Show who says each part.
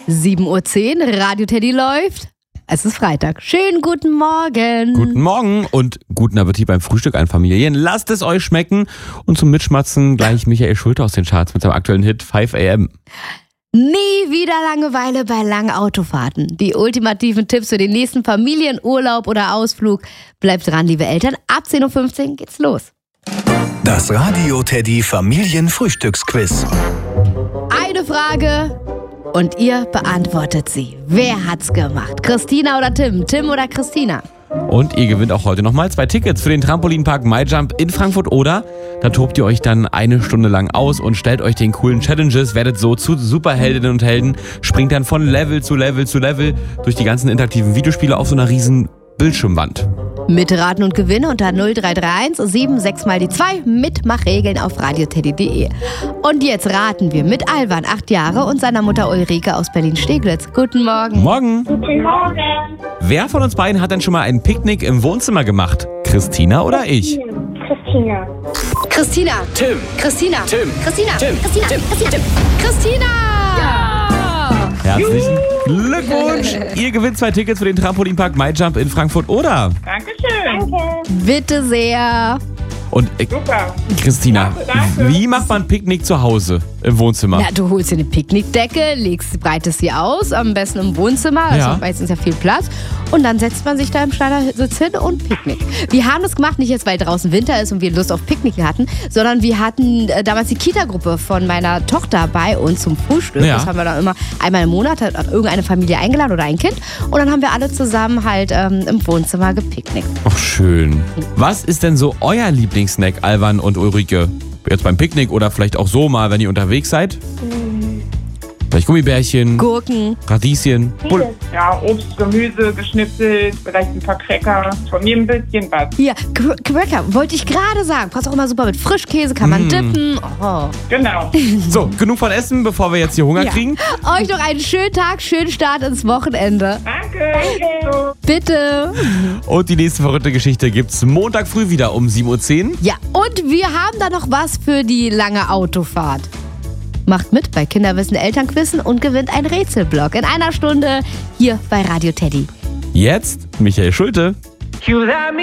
Speaker 1: 7:10 Uhr, Radio Teddy läuft. Es ist Freitag. Schönen guten Morgen.
Speaker 2: Guten Morgen und guten Appetit beim Frühstück an Familien. Lasst es euch schmecken. Und zum Mitschmatzen gleich Michael Schulte aus den Charts mit seinem aktuellen Hit 5 AM.
Speaker 1: Nie wieder Langeweile bei langen Autofahrten. Die ultimativen Tipps für den nächsten Familienurlaub oder Ausflug. Bleibt dran, liebe Eltern. Ab 10:15 Uhr geht's los.
Speaker 3: Das Radio Teddy Familienfrühstücksquiz.
Speaker 1: Eine Frage und ihr beantwortet sie. Wer hat's gemacht? Christina oder Tim? Tim oder Christina?
Speaker 2: Und ihr gewinnt auch heute nochmal 2 Tickets für den Trampolinpark MyJump in Frankfurt oder da tobt ihr euch dann eine Stunde lang aus und stellt euch den coolen Challenges, werdet so zu Superheldinnen und Helden, springt dann von Level zu Level zu Level durch die ganzen interaktiven Videospiele auf so einer riesen Bildschirmwand.
Speaker 1: Mitraten und Gewinne unter 0331 76 mal die 2. Mitmachregeln auf radioteddy.de. Und jetzt raten wir mit Alvan, 8 Jahre, und seiner Mutter Ulrike aus Berlin-Steglitz. Guten Morgen.
Speaker 2: Morgen.
Speaker 4: Guten Morgen.
Speaker 2: Wer von uns beiden hat denn schon mal ein Picknick im Wohnzimmer gemacht? Christina oder ich?
Speaker 4: Christina.
Speaker 1: Christina.
Speaker 2: Tim.
Speaker 1: Christina.
Speaker 2: Tim.
Speaker 1: Christina.
Speaker 2: Tim.
Speaker 1: Christina.
Speaker 2: Tim.
Speaker 1: Christina. Tim. Christina.
Speaker 2: Herzlichen Glückwunsch! Ihr gewinnt 2 Tickets für den Trampolinpark MyJump in Frankfurt oder?
Speaker 4: Dankeschön. Danke.
Speaker 1: Bitte sehr.
Speaker 2: Und
Speaker 4: Super.
Speaker 2: Christina,
Speaker 4: Danke.
Speaker 2: wie macht man ein Picknick zu Hause im Wohnzimmer?
Speaker 1: Na, du holst dir eine Picknickdecke, breitest sie aus, am besten im Wohnzimmer, also
Speaker 2: Ja.
Speaker 1: meistens ja viel Platz. Und dann setzt man sich da im Schneidersitz hin und Picknick. Wir haben das gemacht, nicht jetzt, weil draußen Winter ist und wir Lust auf Picknicken hatten, sondern wir hatten damals die Kita-Gruppe von meiner Tochter bei uns zum Frühstück.
Speaker 2: Ja.
Speaker 1: Das haben wir dann immer einmal im Monat, hat irgendeine Familie eingeladen oder ein Kind. Und dann haben wir alle zusammen halt im Wohnzimmer gepicknickt.
Speaker 2: Ach, schön. Was ist denn so euer Lieblingssnack, Alvan und Ulrike? Jetzt beim Picknick oder vielleicht auch so mal, wenn ihr unterwegs seid? Vielleicht Gummibärchen,
Speaker 1: Gurken.
Speaker 2: Radieschen,
Speaker 4: Vieles. Ja, Obst, Gemüse, geschnitzelt, vielleicht ein paar Cracker. Von jedem bisschen was.
Speaker 1: Hier, Cracker, wollte ich gerade sagen. Passt auch immer super mit Frischkäse, kann man dippen. Oh.
Speaker 4: Genau.
Speaker 2: So, genug von Essen, bevor wir jetzt hier Hunger
Speaker 1: Ja.
Speaker 2: kriegen.
Speaker 1: Euch noch einen schönen Tag, schönen Start ins Wochenende.
Speaker 4: Danke.
Speaker 1: Bitte.
Speaker 2: Und die nächste verrückte Geschichte gibt's Montag früh wieder um 7:10 Uhr.
Speaker 1: Ja, und wir haben da noch was für die lange Autofahrt. Macht mit bei Kinderwissen Elternquizzen und gewinnt einen Rätselblock in einer Stunde hier bei Radio Teddy.
Speaker 2: Jetzt Michael Schulte.
Speaker 5: You let me